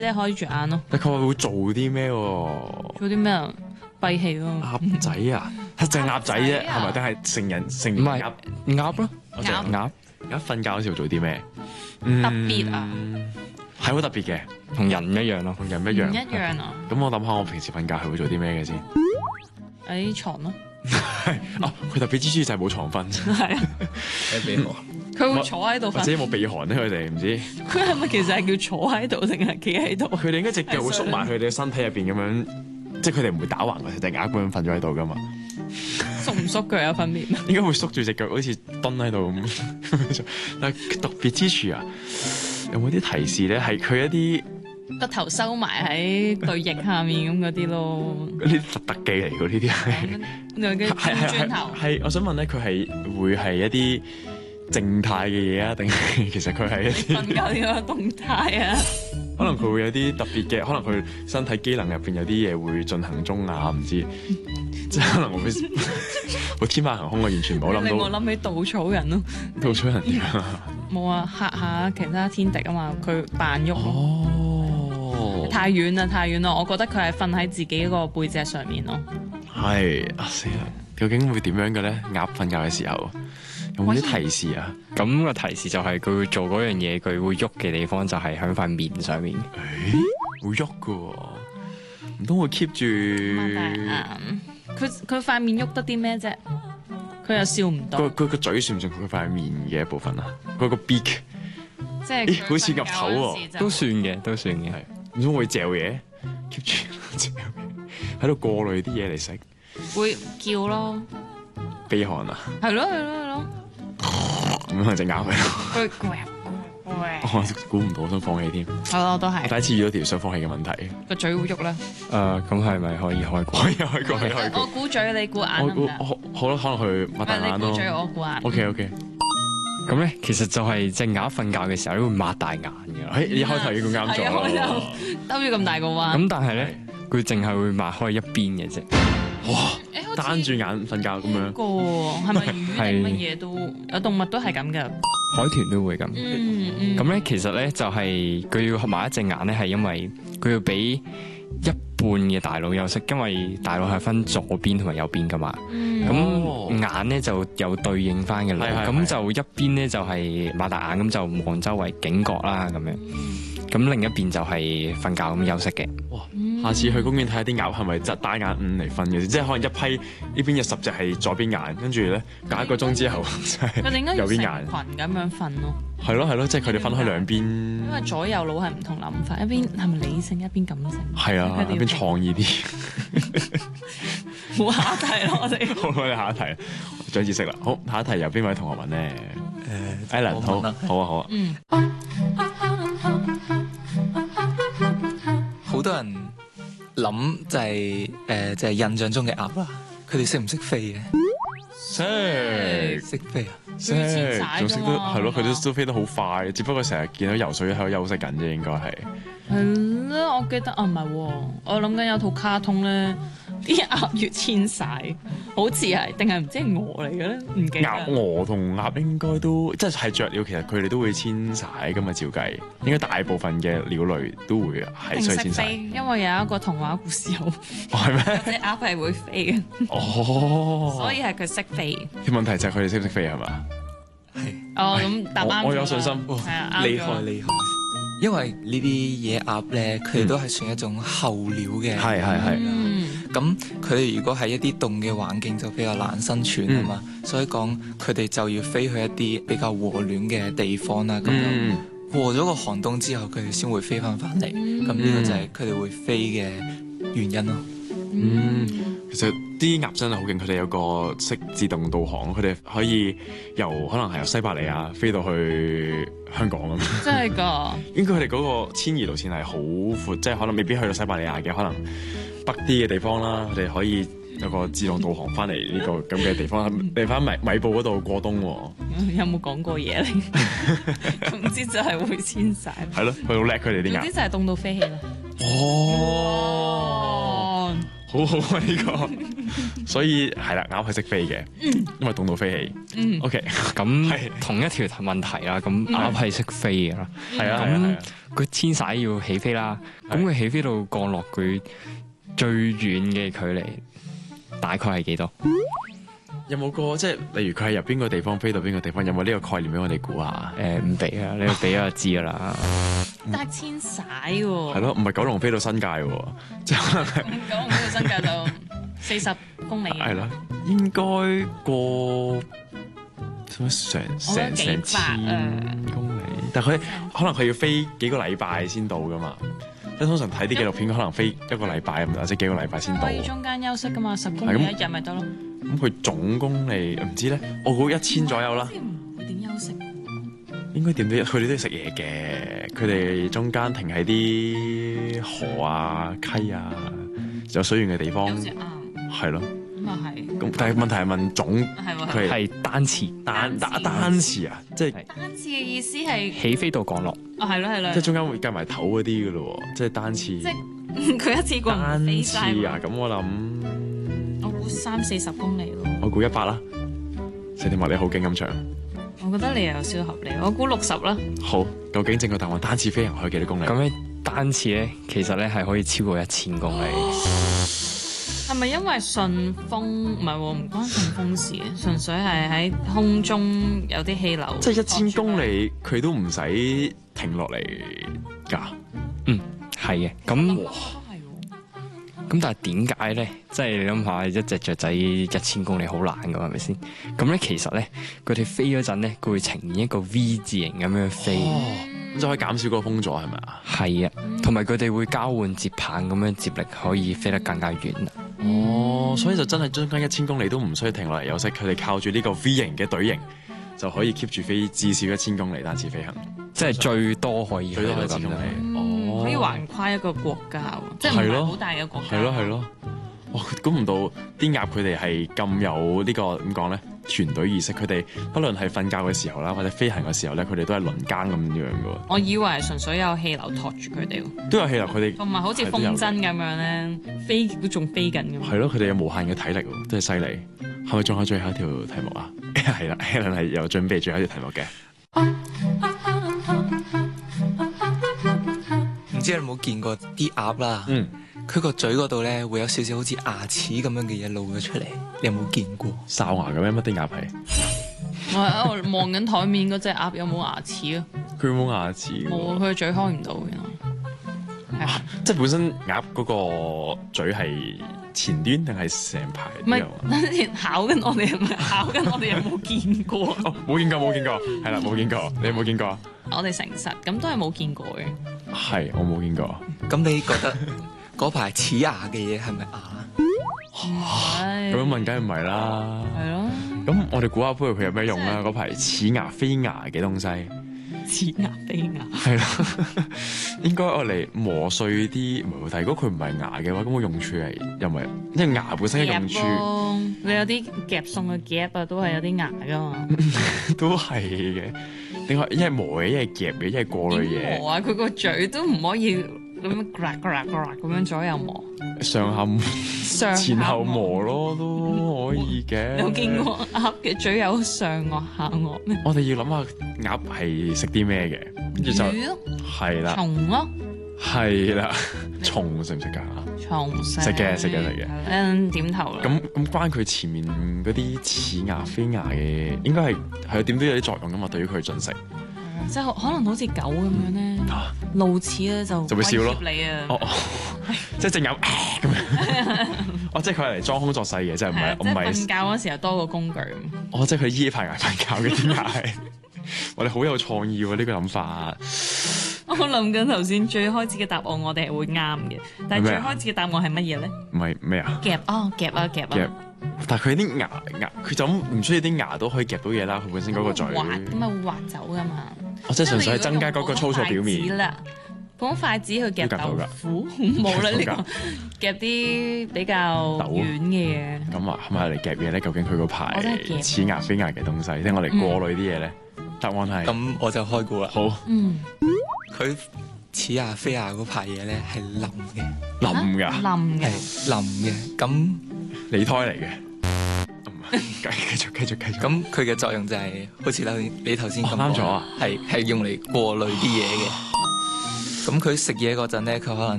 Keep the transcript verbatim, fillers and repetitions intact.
即係開住眼咯。 但佢話會做啲咩喎？ 做啲咩啊？閉氣咯。 鴨仔啊，係隻鴨仔啫，係咪？定係成人成唔係鴨鴨咯， 鴨鴨而家瞓覺嗰時候做啲咩？ 特別啊， 係好特別嘅， 同人一樣咯。 同人一樣。 唔一樣啊！ 咁我諗下，我平時瞓覺係會做啲咩嘅先？ 喺床咯。 哦，佢特別之處就係冇床瞓， 係啊， 喺鼻鼾。 佢會坐喺度瞓。 或者有冇鼻鼾咧？佢哋唔知。 佢係咪其實係叫坐喺度定係企喺度？ 佢哋應該隻腳會縮埋佢哋嘅身體入邊咁樣，即係佢哋唔會打橫嘅，隻鴨咁樣瞓咗喺度噶嘛。 縮唔縮腳有分別？ 應該會縮住隻腳，好似蹲喺度咁。但係特別之處啊，有冇啲提示咧？係佢一啲個頭收埋喺對翼下面咁嗰啲咯。 嗰啲特特技嚟㗎，呢啲係兩個係係磚頭。 係，我想問咧，佢係會係一啲靜態嘅嘢啊，定係其實佢係一啲瞓覺點解動態啊？ 可能佢會有啲特別嘅，可能佢身體機能入邊有啲嘢會進行中啊，唔知即係可能會好天馬行空啊，完全冇諗令我到。 諗起稻草人咯。 稻草人點啊？ 冇啊，嚇下其他天敵啊嘛，佢扮喐咯。 哦， 太遠啦，太遠啦！我覺得佢係瞓喺自己個背脊上面咯。 係啊死啦！究竟會點樣嘅咧？鴨瞓覺嘅時候有冇啲提示啊？ 咁個提示就係佢會做嗰樣嘢，佢會喐嘅地方就係喺塊面上面。 誒，會喐嘅喎，唔通會 keep 住？ 擘大眼，佢佢塊面喐得啲咩啫？佢又笑唔到個，佢個嘴算唔算佢塊面嘅一部分啊？佢個 beak 即係咦好似岌頭喎都算嘅，都算嘅。 係唔通會嚼嘢？keep 住嚼嘢喺度過濾啲嘢嚟食？ 會叫咯， 鼻鼾啊？ 係咯係咯係咯， 咁係隻鴨喺度。 佢佢我估唔到，想放棄添。 係咯，都我係第一次遇到條想放棄嘅問題。 個嘴會喐啦。 誒，咁係咪可以開估？ 可以開過，可以開我過。 估嘴，你估眼我估得唔得？ 好好啦，可能佢擘大眼咯你估嘴，。我估眼。 OK OK。 咁咧，其實就係隻鴨瞓覺嘅時候都會擘大眼嘅。 誒，你一開頭已經啱係啊，我咗啦。 就兜咗咁大個彎。 咁但係咧，佢淨係會擘開一邊嘅啫。 哇！ 誒好似單住眼瞓覺咁樣。 個喎，係咪魚定乜嘢都有動物都係咁嘅？ 海豚都會咁。 嗯嗯。 咁咧，其實咧就係佢要合埋一隻眼咧，係因為佢要俾一半嘅大腦休息，因為大腦係分左邊同埋右邊噶嘛。 嗯咁、 哦眼咧就有對應翻嘅腦， 係係咁就一邊咧就係擘大眼，咁就望周圍警覺啦咁樣。咁另一邊就係瞓覺咁休息嘅。 哇！下次去公園睇下啲鴨係咪側單眼五嚟瞓嘅，即係可能一批呢邊有十隻係左邊眼，跟住咧隔一個鐘之後就佢哋應該係要成右邊眼。 群咁樣瞓咯， 係咯係咯，即係佢哋分開兩邊因。為左右腦係唔同諗法，一邊係咪理性，一邊感性？ 係啊， 佢哋要一邊創意啲。 冇下題咯，我哋。 好，我哋下一題長知識啦。好，下一題由邊位同學問咧？誒 Alan 好， 我問啦好啊好啊。 嗯， 好多人諗就係、誒、就係、印象中嘅鴨啦，佢哋識唔識飛嘅？ 識識飛啊！ 識， 佢前踩仲識得㗎嘛係咯，佢都係嘛都飛得好快，只不過成日見到游水喺度休息緊啫，應該係。 係啦，我記得啊，唔係喎，我諗緊有套卡通咧，啲鴨要遷徙，好似係定係唔知係鵝嚟嘅咧，唔記得。 鴨鵝同鴨應該都即係係雀鳥，其實佢哋都會遷徙噶嘛，照計應該大部分嘅鳥類都會係定需要遷識飛， 徙。 因為有一個童話故事有， 哦係咩？ 隻鴨係會飛嘅， 哦， 所以係佢識飛。 嘅問題就係佢哋識唔識飛係嘛？ 係哦，咁答啱咗我我有信心啦係啊，啱咗厲害厲害！因為呢啲野鴨咧，佢哋都係算一種候鳥嘅。 係係係。 嗯， 咁佢哋如果喺一啲凍嘅環境就比較難生存啊嘛，所以講佢哋就要飛去一啲比較和暖嘅地方啦。咁嗯， 就過咗個寒冬之後，佢哋先會飛翻翻嚟。咁呢個就係佢哋會飛嘅原因咯。 嗯，其實啲鴨真係好勁，佢哋有個識自動導航，佢哋可以由可能係由西伯利亞飛到去香港咁。 真係㗎。 應該佢哋嗰個遷移路線係好闊，即係可能未必去到西伯利亞嘅，可能北啲嘅地方啦，佢哋可以有個自動導航翻嚟呢個咁嘅地方，嚟翻米米埔嗰度過冬喎。 有冇講過嘢咧？總之就係會遷徙。 係咯，佢好叻，佢哋啲總之鴨。 就係凍到飛起啦。 哦， 好好啊呢個，所以係啦，鴨係識飛嘅，因為凍到飛起。 嗯 OK， 咁係同一條問題啦，咁鴨係識飛嘅啦， 係啊，係啊咁係啊佢遷徙要起飛啦，咁係佢起飛到降落佢最遠嘅距離大概係幾多？ 有冇個即係例如佢係由邊個地方飛到邊個地方？有冇呢個概念俾我哋估下？ 誒唔俾啊，你要俾我就知噶啦。 但係遷徙喎， 係咯，唔係九龍飛到新界喎，即係可能係九龍呢個新界就四十公里嘅。 係咯，應該過成成成成我覺得幾百千啊公里，但係佢可能佢要飛幾個禮拜先到噶嘛。即係通常睇啲紀錄片，佢可能飛一個禮拜咁，或者幾個禮拜先到。 可以中間休息噶嘛，十公里一日咪得咯。 咁佢總公里唔知咧，我估一千左右啦。 唔會點休息？ 應該點都，佢哋都要食嘢嘅。佢哋中間停喺啲河啊、溪啊有水源嘅地方有，時啱， 係咯。 咁啊係。 咁但係問題係問總， 係喎。 佢係係單次單單單次單次啊，即係單次嘅意思係， 起飛到降落， 啊係咯係咯， 即係中間會計埋頭嗰啲嘅咯喎，即係單次。 即係佢一次過唔單次飛晒啊，咁我諗我估三四十公里咯。 我估一百啦。四點話你好勁咁長， 我覺得你又有少少合理，我估六十啦。 好，究竟正確答案單次飛行可以幾多公里？ 咁咧單次咧其實咧係可以超過一千公里。 係咪因為順風？唔係喎，唔關順風事嘅，純粹係喺空中有啲氣流。 即係一千公里，佢都唔使停落嚟㗎。 嗯，係嘅。咁哇，係喎。 咁但係點解咧？即係你諗下，一隻雀仔一千公里好難㗎，係咪先？咁咧其實咧，佢哋飛嗰陣咧，佢會呈現一個 V 字形咁樣飛。 哦，咁就可以減少嗰個風阻係咪啊？ 係啊，同埋佢哋會交換接棒咁樣接力，可以飛得更加遠啦。 哦，所以就真係中間一千公里都唔需要停落嚟休息，佢哋靠住呢個 V 型嘅隊形就可以 keep 住飛至少一千公里單次飛行， 即係最多可以最多去到咁樣。 一千公里。 嗯哦， 可以橫跨一個國家喎，即係唔係咯係好大嘅國家。 係咯係咯，哇！估唔到啲鴨佢哋係咁有呢個點講咧團隊意識，佢哋不論係瞓覺嘅時候啦，或者飛行嘅時候咧，佢哋都係輪更咁樣嘅喎， 我以為係純粹有氣流托住佢哋喎， 都有氣流，佢哋同埋好似風箏咁樣咧，飛極都仲飛緊咁。 係咯，佢哋有無限嘅體力喎，真係犀利。係咪仲有最後一條題目啊？係啦，Helen 係有準備最後一條題目嘅。 唔知你有冇見過啲鴨啦？ 嗯， 佢個嘴嗰度咧會有少少好似牙齒咁樣嘅嘢露咗出嚟，你有冇見過？ 哨牙嘅咩？乜啲鴨係？ 我喺度望緊台面嗰隻鴨有冇牙齒啊？ 佢冇牙齒㗎喎。 冇啊，佢個嘴開唔到原來。係啊即係本身鴨嗰個嘴係前端定係成排唔係都有啊？ 等陣先考緊我哋係咪考緊我哋有冇見過？ 哦，冇見過冇見過，係啦冇見過，你有冇見過啊？ 我哋誠實咁都係冇見過嘅。 係，我冇見過。 咁你覺得嗰排齒牙嘅嘢係咪牙？ 咁咁樣問梗係唔係啦？ 係咯， 咁我哋估下，不如佢有咩用啦？ 即係嗰排齒牙飛牙嘅東西， 齒牙飛牙。 係啦，應該我嚟磨碎啲。唔係喎，但係如果佢唔係牙嘅話，咁個用處係又唔係，因為牙本身嘅用處夾咯你有啲夾餸嘅夾啊，都係有啲牙噶嘛。 都係嘅。定係一係磨嘅，一係夾嘅，一係過濾點嘢。 磨啊？佢個嘴都唔可以咁樣 gra gra gra 咁樣左右磨， 上下磨上前後下磨。 磨咯，都可以嘅。 你有見過鴨嘅嘴有上顎下顎咩？ 我哋要諗下鴨係食啲咩嘅，跟住就魚咯， 係啦， 蟲咯， 係啦，蟲食唔食㗎？ 蟲食食嘅食嘅食嘅嗯，點頭啦。 咁咁關佢前面嗰啲齒牙飛牙嘅，應該係係點都有啲作用㗎嘛，對於佢進食。 即係可能好似狗咁樣咧，露齒咧就就會笑咯威脅你啊！ 哦哦，即係隻鴨咁樣。哦，即係佢係嚟裝腔作勢嘅，即係唔係啊係唔係即係瞓覺嗰時候多個工具咁。 哦，即係佢依排牙瞓覺嘅啲牙係。我哋好有創意喎，呢個諗法。 我諗緊頭先最開始嘅答案，我哋係會啱嘅，但係最係咩啊開始嘅答案係乜嘢咧？ 唔係咩啊？ 夾啊夾啊夾夾啊！， 但係佢啲牙牙，佢就咁唔需要啲牙都可以夾到嘢啦。佢本身嗰個嘴， 滑咁啊會滑走噶嘛。 我即係純粹係增加嗰個粗糙表面。 啦，用筷子去夾豆腐冇啦呢個夾啲比較軟嘅嘢。 咁啊，係咪嚟夾嘢咧？究竟佢嗰排我都係夾齒牙飛牙嘅東西，即係我哋過濾啲嘢咧？答案係咁我就開估啦。 好， 嗯， 佢似牙飛牙嗰排嘢咧係腍嘅， 冧㗎， 冧嘅。 係腍嘅。咁脷胎嚟嘅。唔係繼繼續繼續繼續。 咁佢嘅作用就係、好似你你頭先咁講哦啱咗啊， 係係用嚟過濾啲嘢嘅。咁佢食嘢嗰陣咧，佢可能